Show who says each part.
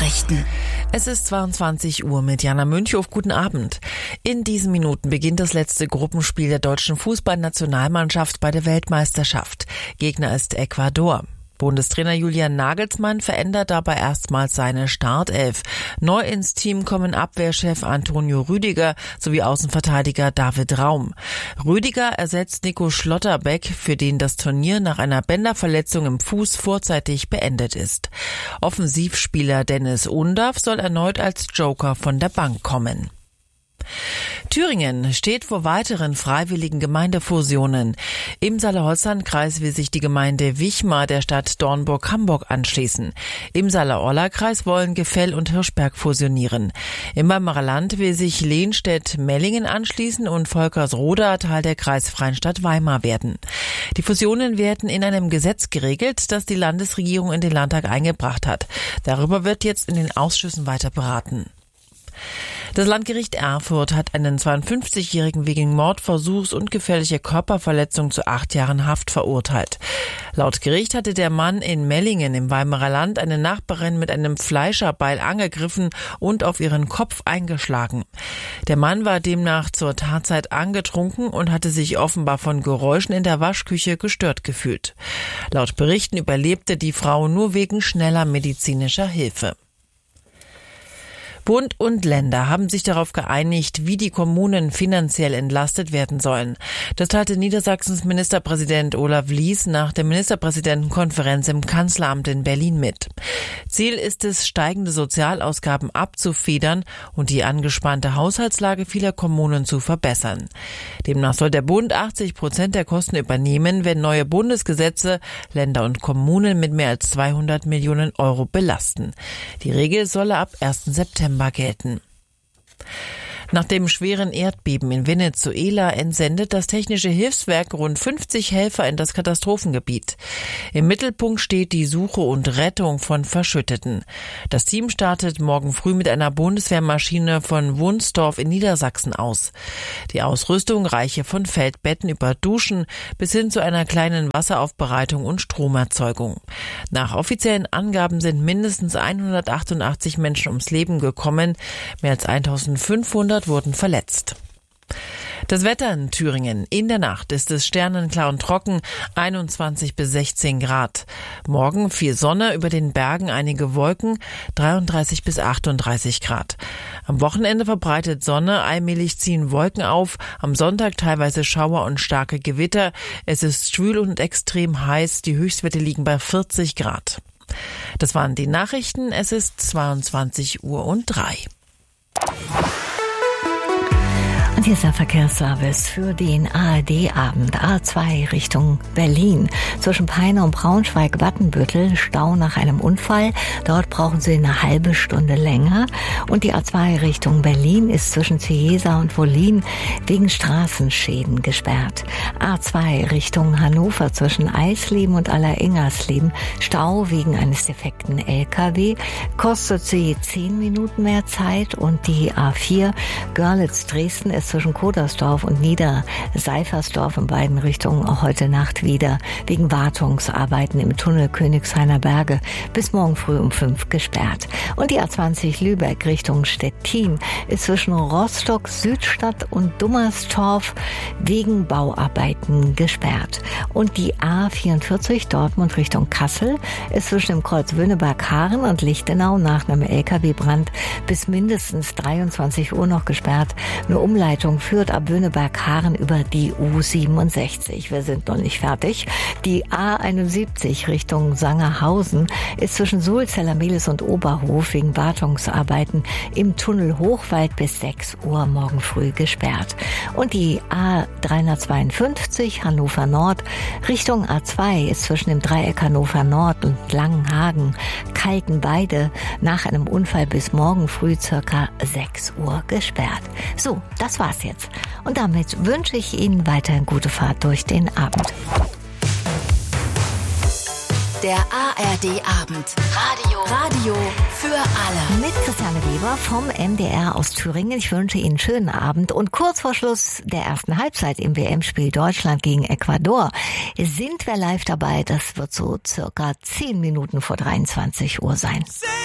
Speaker 1: Nachrichten.
Speaker 2: Es ist 22 Uhr mit Jana Münchow. Guten Abend. In diesen Minuten beginnt das letzte Gruppenspiel der deutschen Fußballnationalmannschaft bei der Weltmeisterschaft. Gegner ist Ecuador. Bundestrainer Julian Nagelsmann verändert dabei erstmals seine Startelf. Neu ins Team kommen Abwehrchef Antonio Rüdiger sowie Außenverteidiger David Raum. Rüdiger ersetzt Nico Schlotterbeck, für den das Turnier nach einer Bänderverletzung im Fuß vorzeitig beendet ist. Offensivspieler Dennis Undaff soll erneut als Joker von der Bank kommen. Thüringen steht vor weiteren freiwilligen Gemeindefusionen. Im Saale-Holzland-Kreis will sich die Gemeinde Wichmar der Stadt Dornburg-Hamburg anschließen. Im Saale-Orla-Kreis wollen Gefell und Hirschberg fusionieren. Im Weimarer Land will sich Lehnstedt-Mellingen anschließen und Volkersroda Teil der kreisfreien Stadt Weimar werden. Die Fusionen werden in einem Gesetz geregelt, das die Landesregierung in den Landtag eingebracht hat. Darüber wird jetzt in den Ausschüssen weiter beraten. Das Landgericht Erfurt hat einen 52-Jährigen wegen Mordversuchs und gefährlicher Körperverletzung zu 8 Jahren Haft verurteilt. Laut Gericht hatte der Mann in Mellingen im Weimarer Land eine Nachbarin mit einem Fleischerbeil angegriffen und auf ihren Kopf eingeschlagen. Der Mann war demnach zur Tatzeit angetrunken und hatte sich offenbar von Geräuschen in der Waschküche gestört gefühlt. Laut Berichten überlebte die Frau nur wegen schneller medizinischer Hilfe. Bund und Länder haben sich darauf geeinigt, wie die Kommunen finanziell entlastet werden sollen. Das teilte Niedersachsens Ministerpräsident Olaf Lies nach der Ministerpräsidentenkonferenz im Kanzleramt in Berlin mit. Ziel ist es, steigende Sozialausgaben abzufedern und die angespannte Haushaltslage vieler Kommunen zu verbessern. Demnach soll der Bund 80% der Kosten übernehmen, wenn neue Bundesgesetze Länder und Kommunen mit mehr als 200 Millionen Euro belasten. Die Regel solle ab 1. September gelten. Nach dem schweren Erdbeben in Venezuela entsendet das Technische Hilfswerk rund 50 Helfer in das Katastrophengebiet. Im Mittelpunkt steht die Suche und Rettung von Verschütteten. Das Team startet morgen früh mit einer Bundeswehrmaschine von Wunsdorf in Niedersachsen aus. Die Ausrüstung reiche von Feldbetten über Duschen bis hin zu einer kleinen Wasseraufbereitung und Stromerzeugung. Nach offiziellen Angaben sind mindestens 188 Menschen ums Leben gekommen, mehr als 1500 wurden verletzt. Das Wetter in Thüringen. In der Nacht ist es sternenklar und trocken, 21 bis 16 Grad. Morgen viel Sonne, über den Bergen einige Wolken, 33 bis 38 Grad. Am Wochenende verbreitet Sonne, allmählich ziehen Wolken auf, am Sonntag teilweise Schauer und starke Gewitter. Es ist schwül und extrem heiß, die Höchstwerte liegen bei 40 Grad. Das waren die Nachrichten, es ist 22:03 Uhr.
Speaker 1: Und hier ist der Verkehrsservice für den ARD-Abend. A2 Richtung Berlin. Zwischen Peine und Braunschweig-Wattenbüttel Stau nach einem Unfall. Dort brauchen Sie eine halbe Stunde länger. Und die A2 Richtung Berlin ist zwischen Cieza und Wollin wegen Straßenschäden gesperrt. A2 Richtung Hannover zwischen Eisleben und Allerengersleben. Stau wegen eines defekten LKW. Kostet Sie 10 Minuten mehr Zeit. Und die A4 Görlitz-Dresden ist zwischen Kodersdorf und Niederseifersdorf in beiden Richtungen heute Nacht wieder wegen Wartungsarbeiten im Tunnel Königshainer Berge bis morgen früh um 5 gesperrt. Und die A20 Lübeck Richtung Stettin ist zwischen Rostock, Südstadt und Dummerstorf wegen Bauarbeiten gesperrt. Und die A44 Dortmund Richtung Kassel ist zwischen dem Kreuz Wöhneberg-Haaren und Lichtenau nach einem LKW-Brand bis mindestens 23 Uhr noch gesperrt. Eine Umleitung führt ab Wöhneberg-Haaren über die U67. Wir sind noch nicht fertig. Die A71 Richtung Sangerhausen ist zwischen Sulzeller-Mehlis und Oberhof wegen Wartungsarbeiten im Tunnel Hochwald bis 6 Uhr morgen früh gesperrt. Und die A352 Hannover Nord Richtung A2 ist zwischen dem Dreieck Hannover Nord und Langenhagen Kaltenweide nach einem Unfall bis morgen früh circa 6 Uhr gesperrt. So, das war's jetzt. Und damit wünsche ich Ihnen weiterhin gute Fahrt durch den Abend.
Speaker 3: Der ARD-Abend. Radio für alle.
Speaker 1: Mit Christiane Weber vom MDR aus Thüringen. Ich wünsche Ihnen einen schönen Abend. Und kurz vor Schluss der ersten Halbzeit im WM-Spiel Deutschland gegen Ecuador sind wir live dabei. Das wird so circa 10 Minuten vor 23 Uhr sein.